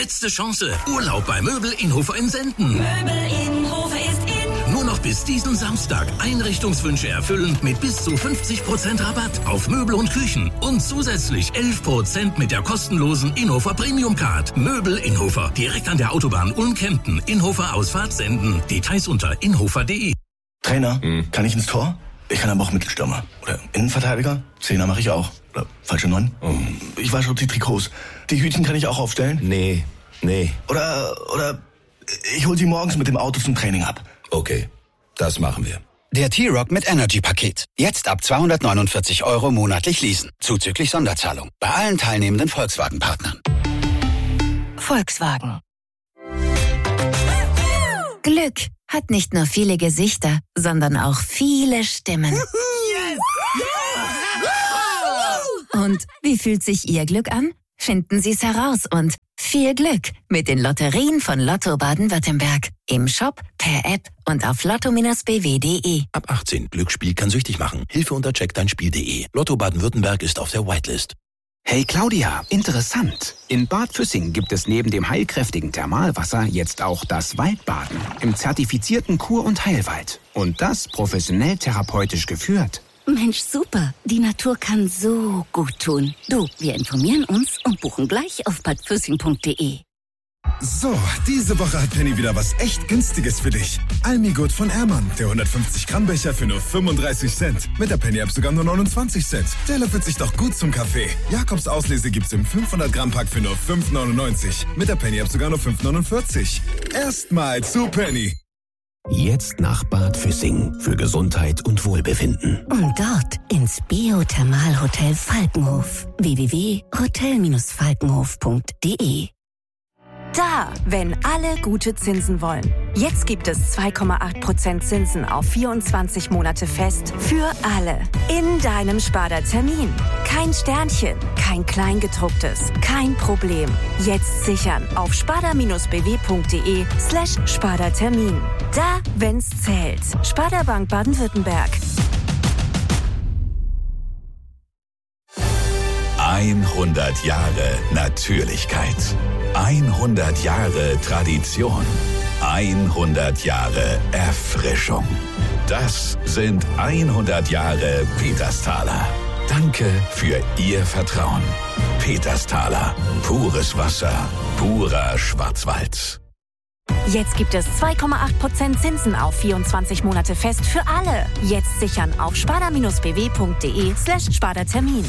Letzte Chance. Urlaub bei Möbel Inhofer in Senden. Möbel Inhofer ist in. Nur noch bis diesen Samstag Einrichtungswünsche erfüllen mit bis zu 50% Rabatt auf Möbel und Küchen. Und zusätzlich 11% mit der kostenlosen Inhofer Premium Card. Möbel Inhofer. Direkt an der Autobahn Ulm-Kempten. Inhofer Ausfahrt Senden. Details unter inhofer.de. Trainer, kann ich ins Tor? Ich kann aber auch Mittelstürmer. Oder Innenverteidiger? Zehner mache ich auch. Oder falsche 9? Ich wasche auch die Trikots. Die Hütchen kann ich auch aufstellen? Nee. Oder ich hol sie morgens mit dem Auto zum Training ab. Okay, das machen wir. Der T-Rock mit Energy-Paket. Jetzt ab 249 € monatlich leasen. Zuzüglich Sonderzahlung. Bei allen teilnehmenden Volkswagen-Partnern. Volkswagen. Glück hat nicht nur viele Gesichter, sondern auch viele Stimmen. Und wie fühlt sich Ihr Glück an? Finden Sie es heraus und viel Glück mit den Lotterien von Lotto Baden-Württemberg. Im Shop, per App und auf lotto-bw.de. Ab 18. Glücksspiel kann süchtig machen. Hilfe unter checkdeinspiel.de. Lotto Baden-Württemberg ist auf der Whitelist. Hey Claudia, interessant. In Bad Füssing gibt es neben dem heilkräftigen Thermalwasser jetzt auch das Waldbaden im zertifizierten Kur- und Heilwald. Und das professionell therapeutisch geführt. Mensch, super. Die Natur kann so gut tun. Du, wir informieren uns und buchen gleich auf badfüssing.de. So, diese Woche hat Penny wieder was echt Günstiges für dich. Almigurt von Ehrmann, der 150-Gramm-Becher für nur 35 Cent. Mit der Penny-App sogar nur 29 Cent. Der löffelt sich doch gut zum Kaffee. Jakobs Auslese gibt's im 500-Gramm-Pack für nur 5,99. Mit der Penny-App sogar nur 5,49. Erstmal zu Penny. Jetzt nach Bad Füssing für Gesundheit und Wohlbefinden. Und dort ins Biothermalhotel Falkenhof. www.hotel-falkenhof.de. Da, wenn alle gute Zinsen wollen. Jetzt gibt es 2,8% Zinsen auf 24 Monate fest für alle. In deinem Sparda-Termin. Kein Sternchen, kein Kleingedrucktes, kein Problem. Jetzt sichern auf sparda-bw.de/Sparda-Termin. Da, wenn's zählt. Sparda Bank Baden-Württemberg. 100 Jahre Natürlichkeit. 100 Jahre Tradition. 100 Jahre Erfrischung. Das sind 100 Jahre Petersthaler. Danke für Ihr Vertrauen. Petersthaler. Pures Wasser. Purer Schwarzwald. Jetzt gibt es 2,8% Zinsen auf 24 Monate fest für alle. Jetzt sichern auf sparda-bw.de/Sparda-Termin.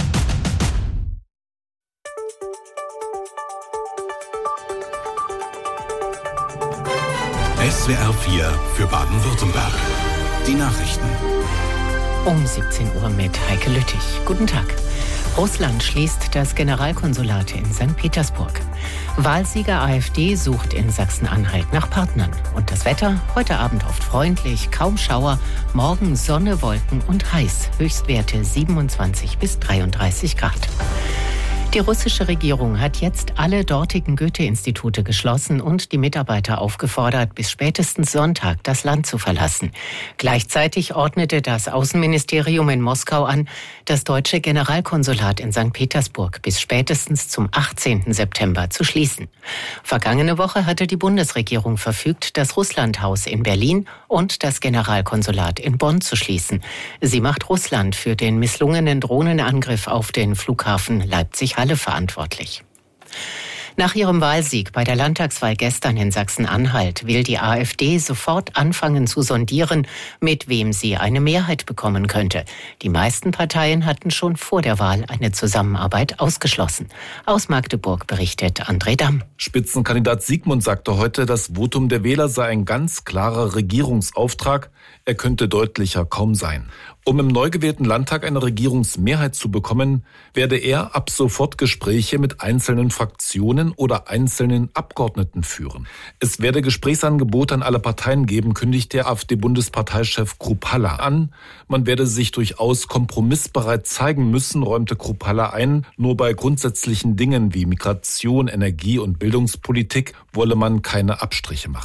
SWR 4 für Baden-Württemberg. Die Nachrichten. Um 17 Uhr mit Heike Lüttich. Guten Tag. Russland schließt das Generalkonsulat in St. Petersburg. Wahlsieger AfD sucht in Sachsen-Anhalt nach Partnern. Und das Wetter? Heute Abend oft freundlich, kaum Schauer. Morgen Sonne, Wolken und heiß. Höchstwerte 27 bis 33 Grad. Die russische Regierung hat jetzt alle dortigen Goethe-Institute geschlossen und die Mitarbeiter aufgefordert, bis spätestens Sonntag das Land zu verlassen. Gleichzeitig ordnete das Außenministerium in Moskau an, das deutsche Generalkonsulat in St. Petersburg bis spätestens zum 18. September zu schließen. Vergangene Woche hatte die Bundesregierung verfügt, das Russlandhaus in Berlin und das Generalkonsulat in Bonn zu schließen. Sie macht Russland für den misslungenen Drohnenangriff auf den Flughafen Leipzig-Halle verantwortlich. Nach ihrem Wahlsieg bei der Landtagswahl gestern in Sachsen-Anhalt will die AfD sofort anfangen zu sondieren, mit wem sie eine Mehrheit bekommen könnte. Die meisten Parteien hatten schon vor der Wahl eine Zusammenarbeit ausgeschlossen. Aus Magdeburg berichtet André Damm. Spitzenkandidat Siegmund sagte heute, das Votum der Wähler sei ein ganz klarer Regierungsauftrag. Er könnte deutlicher kaum sein. Um im neu gewählten Landtag eine Regierungsmehrheit zu bekommen, werde er ab sofort Gespräche mit einzelnen Fraktionen oder einzelnen Abgeordneten führen. Es werde Gesprächsangebote an alle Parteien geben, kündigt der AfD-Bundesparteichef Kruppalla an. Man werde sich durchaus kompromissbereit zeigen müssen, räumte Kruppalla ein. Nur bei grundsätzlichen Dingen wie Migration, Energie und Bildungspolitik wolle man keine Abstriche machen.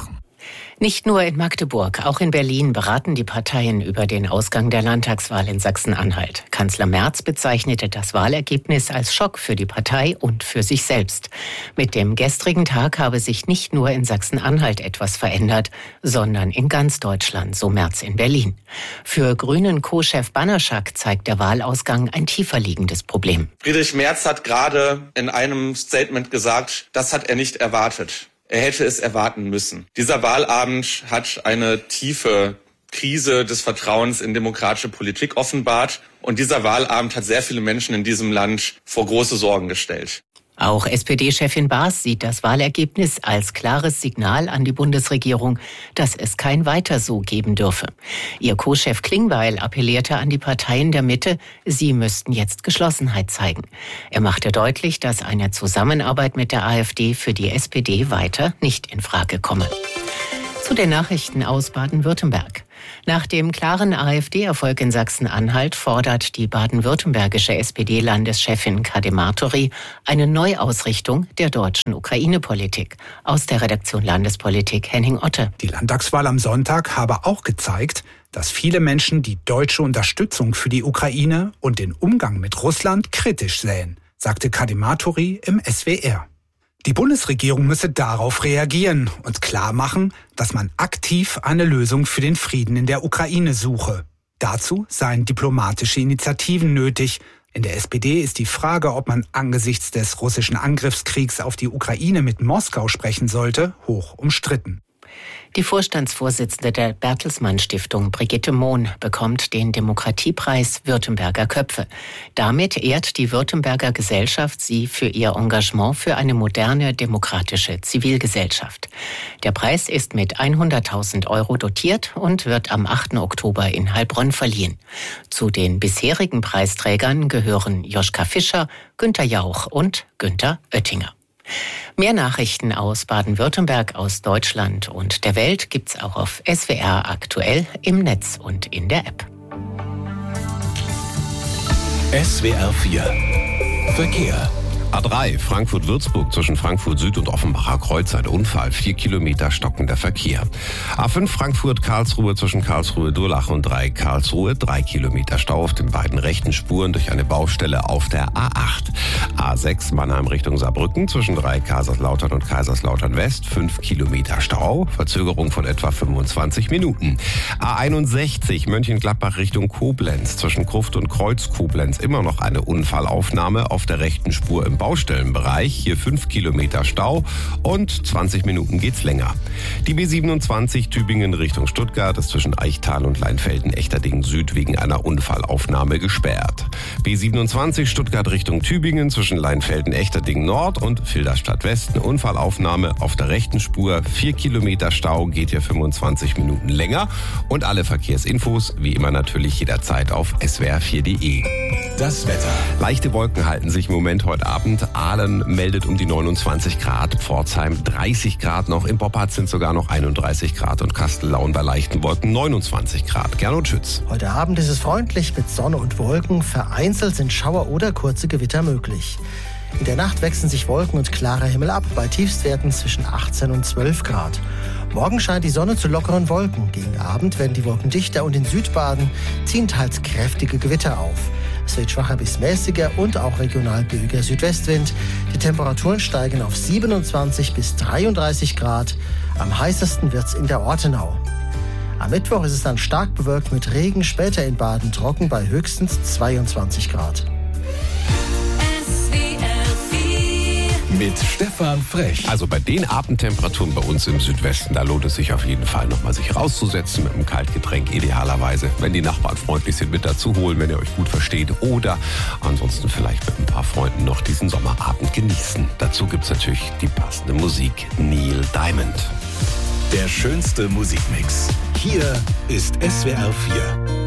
Nicht nur in Magdeburg, auch in Berlin beraten die Parteien über den Ausgang der Landtagswahl in Sachsen-Anhalt. Kanzler Merz bezeichnete das Wahlergebnis als Schock für die Partei und für sich selbst. Mit dem gestrigen Tag habe sich nicht nur in Sachsen-Anhalt etwas verändert, sondern in ganz Deutschland, so Merz in Berlin. Für Grünen Co-Chef Banaszak zeigt der Wahlausgang ein tiefer liegendes Problem. Friedrich Merz hat gerade in einem Statement gesagt, das hat er nicht erwartet. Er hätte es erwarten müssen. Dieser Wahlabend hat eine tiefe Krise des Vertrauens in demokratische Politik offenbart. Und dieser Wahlabend hat sehr viele Menschen in diesem Land vor große Sorgen gestellt. Auch SPD-Chefin Baas sieht das Wahlergebnis als klares Signal an die Bundesregierung, dass es kein Weiter so geben dürfe. Ihr Co-Chef Klingbeil appellierte an die Parteien der Mitte, sie müssten jetzt Geschlossenheit zeigen. Er machte deutlich, dass eine Zusammenarbeit mit der AfD für die SPD weiter nicht in Frage komme. Zu den Nachrichten aus Baden-Württemberg. Nach dem klaren AfD-Erfolg in Sachsen-Anhalt fordert die baden-württembergische SPD-Landeschefin Kade Martori eine Neuausrichtung der deutschen Ukraine-Politik. Aus der Redaktion Landespolitik Henning Otte. Die Landtagswahl am Sonntag habe auch gezeigt, dass viele Menschen die deutsche Unterstützung für die Ukraine und den Umgang mit Russland kritisch sähen, sagte Kade Martori im SWR. Die Bundesregierung müsse darauf reagieren und klarmachen, dass man aktiv eine Lösung für den Frieden in der Ukraine suche. Dazu seien diplomatische Initiativen nötig. In der SPD ist die Frage, ob man angesichts des russischen Angriffskriegs auf die Ukraine mit Moskau sprechen sollte, hoch umstritten. Die Vorstandsvorsitzende der Bertelsmann Stiftung, Brigitte Mohn, bekommt den Demokratiepreis Württemberger Köpfe. Damit ehrt die Württemberger Gesellschaft sie für ihr Engagement für eine moderne, demokratische Zivilgesellschaft. Der Preis ist mit 100.000 € dotiert und wird am 8. Oktober in Heilbronn verliehen. Zu den bisherigen Preisträgern gehören Joschka Fischer, Günther Jauch und Günther Oettinger. Mehr Nachrichten aus Baden-Württemberg, aus Deutschland und der Welt gibt's auch auf SWR aktuell im Netz und in der App. SWR 4 Verkehr. A3 Frankfurt-Würzburg zwischen Frankfurt Süd und Offenbacher Kreuz ein Unfall, 4 Kilometer stockender Verkehr. A5 Frankfurt-Karlsruhe zwischen Karlsruhe-Durlach und Karlsruhe 3 Kilometer Stau auf den beiden rechten Spuren durch eine Baustelle auf der A8. A6 Mannheim Richtung Saarbrücken zwischen Kaiserslautern und Kaiserslautern West 5 Kilometer Stau, Verzögerung von etwa 25 Minuten. A61 Mönchengladbach Richtung Koblenz zwischen Gruft und Kreuz Koblenz immer noch eine Unfallaufnahme auf der rechten Spur im Baustellenbereich, hier 5 Kilometer Stau und 20 Minuten geht's länger. Die B27 Tübingen Richtung Stuttgart ist zwischen Eichtal und Leinfelden-Echterdingen Süd wegen einer Unfallaufnahme gesperrt. B27 Stuttgart Richtung Tübingen zwischen Leinfelden-Echterdingen Nord und Filderstadt West eine Unfallaufnahme auf der rechten Spur, 4 Kilometer Stau, geht hier 25 Minuten länger und alle Verkehrsinfos wie immer natürlich jederzeit auf swr4.de. Das Wetter. Leichte Wolken halten sich im Moment heute Abend. Aalen meldet um die 29 Grad, Pforzheim 30 Grad noch, in Boppard sind sogar noch 31 Grad und Kastellaun bei leichten Wolken 29 Grad. Gernot Schütz. Heute Abend ist es freundlich mit Sonne und Wolken. Vereinzelt sind Schauer oder kurze Gewitter möglich. In der Nacht wechseln sich Wolken und klarer Himmel ab, bei Tiefstwerten zwischen 18 und 12 Grad. Morgen scheint die Sonne zu lockeren Wolken. Gegen Abend werden die Wolken dichter und in Südbaden ziehen teils kräftige Gewitter auf. Es wird schwacher bis mäßiger und auch regional böiger Südwestwind. Die Temperaturen steigen auf 27 bis 33 Grad. Am heißesten wird's in der Ortenau. Am Mittwoch ist es dann stark bewölkt mit Regen, später in Baden trocken bei höchstens 22 Grad. Mit Stefan Frech. Also bei den Abendtemperaturen bei uns im Südwesten, da lohnt es sich auf jeden Fall nochmal sich rauszusetzen mit einem Kaltgetränk, idealerweise, wenn die Nachbarn freundlich sind, mit dazu holen, wenn ihr euch gut versteht oder ansonsten vielleicht mit ein paar Freunden noch diesen Sommerabend genießen. Dazu gibt's natürlich die passende Musik, Neil Diamond. Der schönste Musikmix. Hier ist SWR 4.